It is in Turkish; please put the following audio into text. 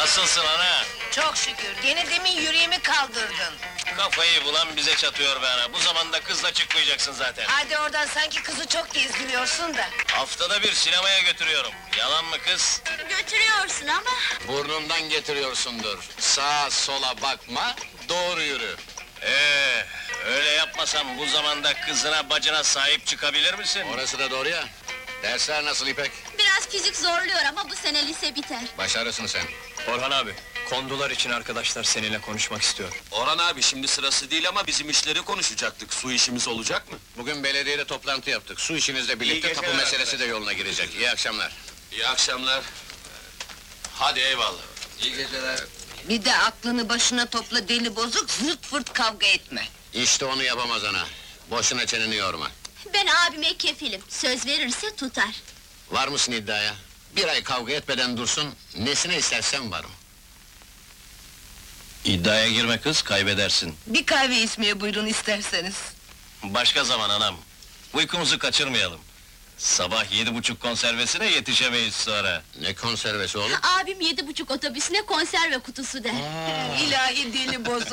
Nasılsın ana? Çok şükür, gene demin yüreğimi kaldırdın. Kafayı bulan bize çatıyor be ana. Bu zamanda kızla çıkmayacaksın zaten. Hadi oradan, sanki kızı çok gezdiriyorsun da. Haftada bir sinemaya götürüyorum. Yalan mı kız? Götürüyorsun ama... Burnundan getiriyorsundur. Sağa sola bakma, doğru yürü. Öyle yapmasam bu zamanda kızına bacına sahip çıkabilir misin? Orası da doğru ya. Dersler nasıl İpek? Biraz fizik zorluyor ama bu sene lise biter. Başarısın sen. Orhan abi, kondular için arkadaşlar seninle konuşmak istiyor. Orhan abi, şimdi sırası değil ama bizim işleri konuşacaktık. Su işimiz olacak mı? Bugün belediyede toplantı yaptık. Su işinizle birlikte İyi tapu geceler meselesi de yoluna girecek. İyi akşamlar. İyi akşamlar. Hadi eyvallah. İyi geceler. Bir de aklını başına topla deli bozuk, zırt fırt kavga etme. İşte onu yapamaz ana. Boşuna çeneni yorma. Ben abime kefilim, söz verirse tutar. Var mısın iddiaya? Bir ay kavga etmeden dursun, nesine istersen varım. İddiaya girme kız, kaybedersin. Bir kahve içmeye buyurun isterseniz. Başka zaman anam. Uykumuzu kaçırmayalım. Sabah 7:30 konservesine yetişemeyiz sonra. Ne konservesi oğlum? Abim 7.30 otobüsüne konserve kutusu der. İlahi deli bozuk.